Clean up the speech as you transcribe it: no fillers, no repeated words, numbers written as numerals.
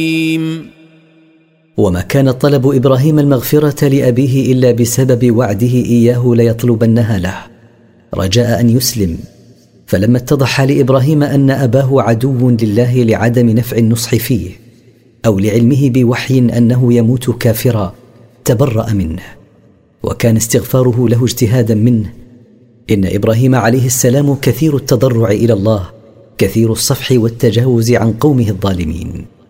وما كان طلب إبراهيم المغفرة لأبيه إلا بسبب وعده إياه ليطلبنها له رجاء أن يسلم. فلما اتضح لإبراهيم أن أباه عدو لله لعدم نفع النصح فيه أو لعلمه بوحي أنه يموت كافرا تبرأ منه، وكان استغفاره له اجتهادا منه. إن إبراهيم عليه السلام كثير التضرع إلى الله، كثير الصفح والتجاوز عن قومه الظالمين.